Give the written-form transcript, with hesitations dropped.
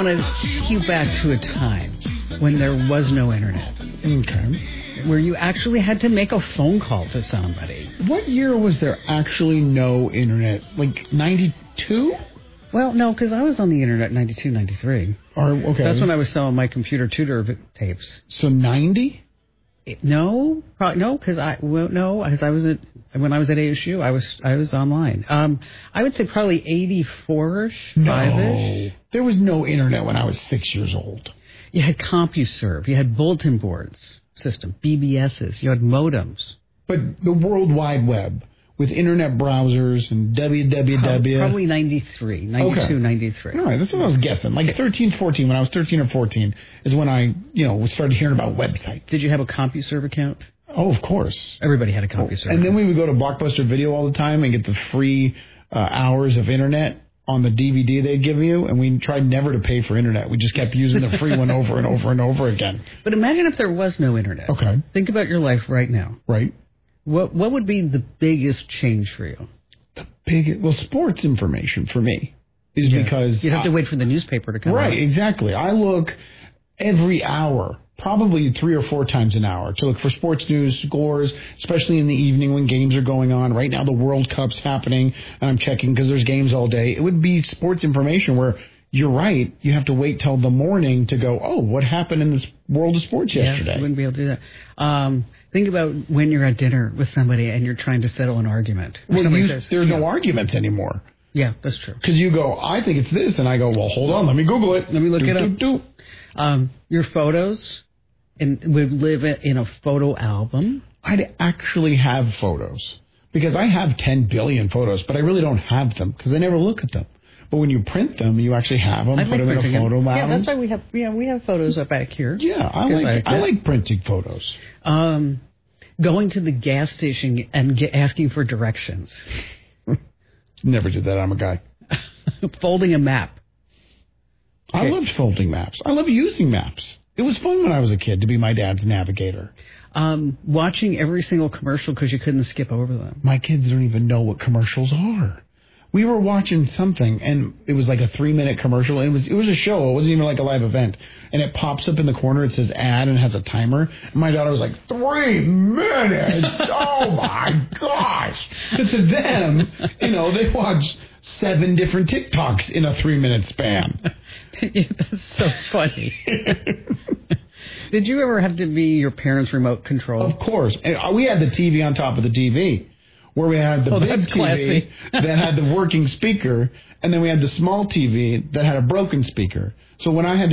want to take you back to a time when there was no internet. Okay. Where you actually had to make a phone call to somebody. What year was there actually no internet? Like 92? Well, no, because I was on the internet in 92, 93. Okay. That's when I was selling my computer tutor tapes. So 90? No, because when I was at ASU, I was online. I would say probably 84-ish, 5-ish. There was no internet when I was 6 years old. You had CompuServe, you had bulletin boards system, BBSs, you had modems. But the World Wide Web with internet browsers and www. Probably 93, 92, 93. All right, that's what I was guessing. Like 13, 14, when I was 13 or 14 is when I, started hearing about websites. Did you have a CompuServe account? Oh, of course. Everybody had a CompuServe. And then we would go to Blockbuster Video all the time and get the free hours of internet on the DVD they'd give you, and we tried never to pay for internet. We just kept using the free one over and over and over again. But imagine if there was no internet. Okay. Think about your life right now. Right. What would be the biggest change for you? Sports information for me is because... You'd have to wait for the newspaper to come out. Right, exactly. I look every hour, probably 3 or 4 times an hour, to look for sports news, scores, especially in the evening when games are going on. Right now the World Cup's happening, and I'm checking because there's games all day. It would be sports information where... You're right. You have to wait till the morning to go, what happened in this world of sports yesterday? You wouldn't be able to do that. Think about when you're at dinner with somebody and you're trying to settle an argument. Well, there's no arguments anymore. Yeah, that's true. Because you go, I think it's this, and I go, well, hold on, let me Google it. Let me look it up. Your photos would live in a photo album. I'd actually have photos because I have 10 billion photos, but I really don't have them because I never look at them. But when you print them, you actually have them, put them in a photo album. Yeah, that's why we have photos up back here. Yeah, I like printing photos. Going to the gas station and asking for directions. Never did that. I'm a guy. Folding a map. I loved folding maps. I love using maps. It was fun when I was a kid to be my dad's navigator. Watching every single commercial because you couldn't skip over them. My kids don't even know what commercials are. We were watching something, and it was like a 3-minute commercial. And it was a show. It wasn't even like a live event. And it pops up in the corner. It says ad and has a timer. And my daughter was like, 3 minutes? Oh, my gosh. But to them, they watch 7 different TikToks in a 3-minute span. That's so funny. Did you ever have to be your parents' remote control? Of course. And we had the TV on top of the TV. Where we had the big TV that had the working speaker, and then we had the small TV that had a broken speaker. So when I had